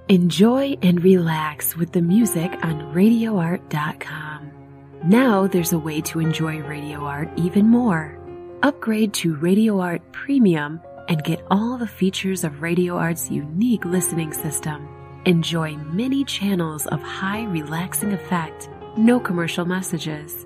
Enjoy and relax with the music on RadioArt.com. Now there's a way to enjoy Radio Art even more. Upgrade to Radio Art Premium and get all the features of Radio Art's unique listening system. Enjoy many channels of high relaxing effect, no commercial messages,